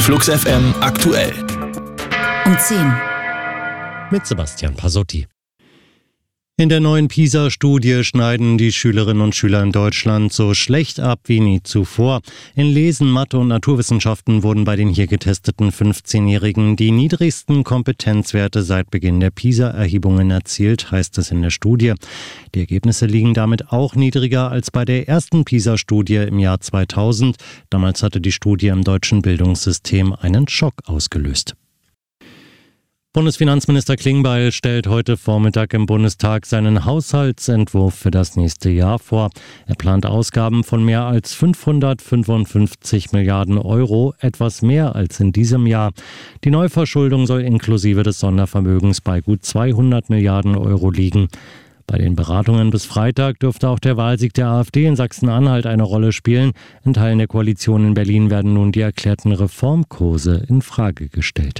Flux FM aktuell. Um 10. Mit Sebastian Pasotti. In der neuen PISA-Studie schneiden die Schülerinnen und Schüler in Deutschland so schlecht ab wie nie zuvor. In Lesen, Mathe und Naturwissenschaften wurden bei den hier getesteten 15-Jährigen die niedrigsten Kompetenzwerte seit Beginn der PISA-Erhebungen erzielt, heißt es in der Studie. Die Ergebnisse liegen damit auch niedriger als bei der ersten PISA-Studie im Jahr 2000. Damals hatte die Studie im deutschen Bildungssystem einen Schock ausgelöst. Bundesfinanzminister Klingbeil stellt heute Vormittag im Bundestag seinen Haushaltsentwurf für das nächste Jahr vor. Er plant Ausgaben von mehr als 555 Milliarden Euro, etwas mehr als in diesem Jahr. Die Neuverschuldung soll inklusive des Sondervermögens bei gut 200 Milliarden Euro liegen. Bei den Beratungen bis Freitag dürfte auch der Wahlsieg der AfD in Sachsen-Anhalt eine Rolle spielen. In Teilen der Koalition in Berlin werden nun die erklärten Reformkurse in Frage gestellt.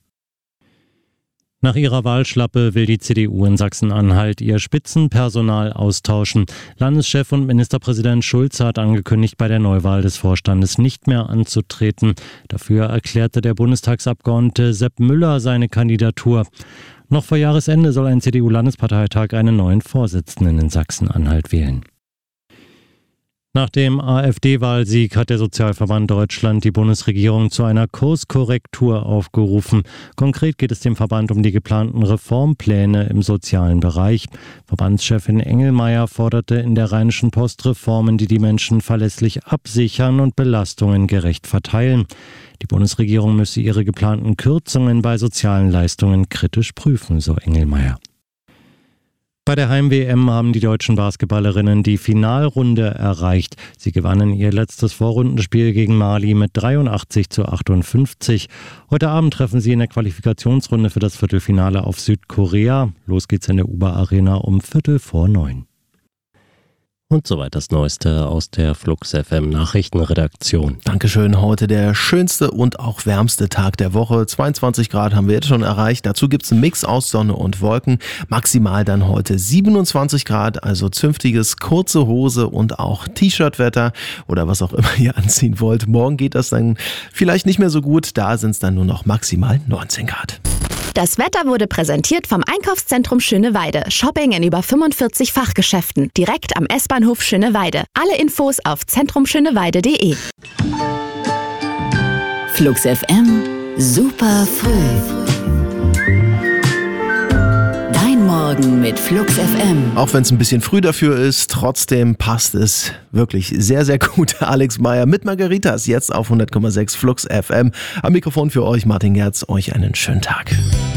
Nach ihrer Wahlschlappe will die CDU in Sachsen-Anhalt ihr Spitzenpersonal austauschen. Landeschef und Ministerpräsident Schulz hat angekündigt, bei der Neuwahl des Vorstandes nicht mehr anzutreten. Dafür erklärte der Bundestagsabgeordnete Sepp Müller seine Kandidatur. Noch vor Jahresende soll ein CDU-Landesparteitag einen neuen Vorsitzenden in Sachsen-Anhalt wählen. Nach dem AfD-Wahlsieg hat der Sozialverband Deutschland die Bundesregierung zu einer Kurskorrektur aufgerufen. Konkret geht es dem Verband um die geplanten Reformpläne im sozialen Bereich. Verbandschefin Engelmeier forderte in der Rheinischen Post Reformen, die die Menschen verlässlich absichern und Belastungen gerecht verteilen. Die Bundesregierung müsse ihre geplanten Kürzungen bei sozialen Leistungen kritisch prüfen, so Engelmeier. Bei der Heim-WM haben die deutschen Basketballerinnen die Finalrunde erreicht. Sie gewannen ihr letztes Vorrundenspiel gegen Mali mit 83-58. Heute Abend treffen sie in der Qualifikationsrunde für das Viertelfinale auf Südkorea. Los geht's in der Uber Arena um 8:45. Und soweit das Neueste aus der Flux FM Nachrichtenredaktion. Dankeschön. Heute der schönste und auch wärmste Tag der Woche. 22 Grad haben wir jetzt schon erreicht. Dazu gibt es einen Mix aus Sonne und Wolken. Maximal dann heute 27 Grad, also zünftiges kurze Hose und auch T-Shirt-Wetter oder was auch immer ihr anziehen wollt. Morgen geht das dann vielleicht nicht mehr so gut. Da sind es dann nur noch maximal 19 Grad. Das Wetter wurde präsentiert vom Einkaufszentrum Schöneweide. Shopping in über 45 Fachgeschäften. Direkt am S-Bahnhof Schöneweide. Alle Infos auf zentrumschöneweide.de. Flux FM, super früh. Dein Morgen mit Flux FM. Auch wenn es ein bisschen früh dafür ist, trotzdem passt es wirklich sehr, sehr gut. Alex Meyer mit Margaritas jetzt auf 100,6 Flux FM. Am Mikrofon für euch Martin Gerz. Euch einen schönen Tag.